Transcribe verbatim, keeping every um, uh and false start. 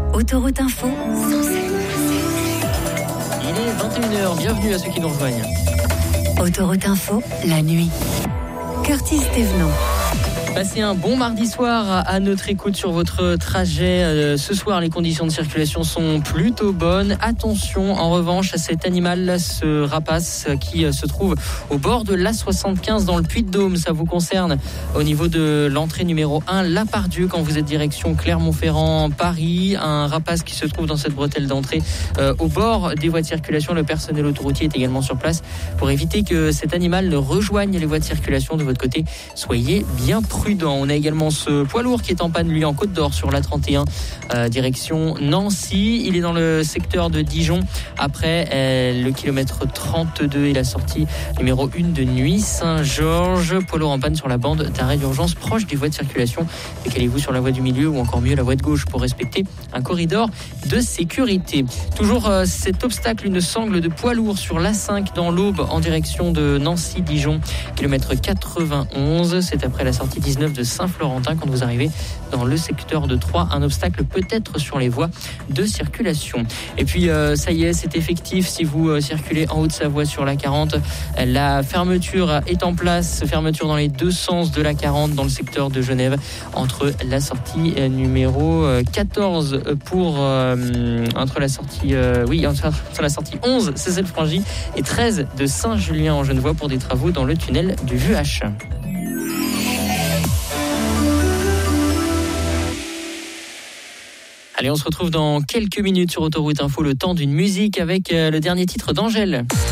Autoroute Info. Il est vingt et une heures, bienvenue à ceux qui nous rejoignent. Autoroute Info, la nuit. Curtis Thévenot. Passez un bon mardi soir à notre écoute sur votre trajet. Euh, ce soir, les conditions de circulation sont plutôt bonnes. Attention, en revanche, à cet animal, ce rapace qui euh, se trouve au bord de l'A soixante-quinze dans le Puy-de-Dôme. Ça vous concerne au niveau de l'entrée numéro un, La Part-Dieu, quand vous êtes direction Clermont-Ferrand, Paris. Un rapace qui se trouve dans cette bretelle d'entrée euh, au bord des voies de circulation. Le personnel autoroutier est également sur place pour éviter que cet animal ne rejoigne les voies de circulation de votre côté. Soyez bien prudents. On a également ce poids lourd qui est en panne, lui, en Côte d'Or sur l'A trente et un, euh, direction Nancy. Il est dans le secteur de Dijon, après euh, le kilomètre trente-deux et la sortie numéro un de Nuit-Saint-Georges. Poids lourd en panne sur la bande d'arrêt d'urgence proche des voies de circulation. Décalez-vous sur la voie du milieu ou encore mieux la voie de gauche pour respecter un corridor de sécurité. Toujours euh, cet obstacle, une sangle de poids lourd sur l'A cinq dans l'Aube en direction de Nancy-Dijon, kilomètre quatre-vingt-onze. C'est après la sortie dix-neuf de Saint-Florentin quand vous arrivez dans le secteur de Troyes. Un obstacle peut-être sur les voies de circulation. Et puis euh, ça y est, c'est effectif. Si vous euh, circulez en Haute-Savoie sur l'A quarante, la fermeture est en place. Fermeture dans les deux sens de l'A quarante dans le secteur de Genève, entre la sortie euh, numéro quatorze pour euh, entre la sortie euh, oui entre, entre la sortie onze Cézanne-Frangy et treize de Saint-Julien en Genevois pour des travaux dans le tunnel du Vuache. Allez, on se retrouve dans quelques minutes sur Autoroute Info, le temps d'une musique avec le dernier titre d'Angèle.